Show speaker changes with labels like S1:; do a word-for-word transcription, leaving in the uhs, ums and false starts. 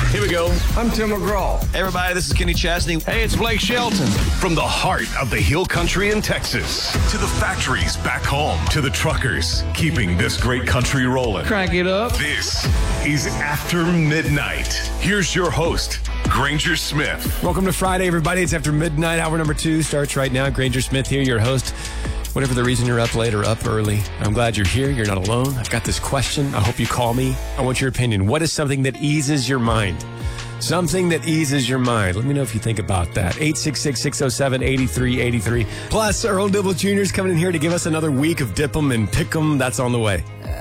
S1: Here we go.
S2: I'm Tim McGraw.
S1: Hey, everybody, this is Kenny Chesney.
S2: Hey, it's Blake Shelton.
S3: From the heart of the Hill Country in Texas to the factories back home to the truckers keeping this great country rolling.
S2: Crank it up.
S3: This is After Midnight. Here's your host, Granger Smith.
S4: Welcome to Friday, everybody. It's After Midnight. Hour number two starts right now. Granger Smith here, your host. Whatever the reason you're up late or up early, I'm glad you're here. You're not alone. I've got this question. I hope you call me. I want your opinion. What is something that eases your mind? Something that eases your mind. Let me know if you think about that. eight six six, six oh seven, eight three eight three. Plus, Earl Dibble Junior is coming in here to give us another week of Dip 'em and Pick 'em. That's on the way.